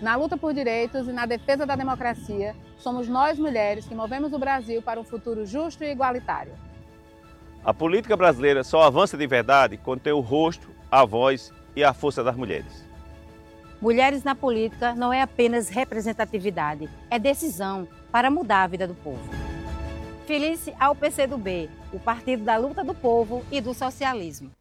Na luta por direitos e na defesa da democracia, somos nós mulheres que movemos o Brasil para um futuro justo e igualitário. A política brasileira só avança de verdade quando tem o rosto, a voz e a força das mulheres. Mulheres na política não é apenas representatividade, é decisão para mudar a vida do povo. Felice ao PCdoB, o partido da luta do povo e do socialismo.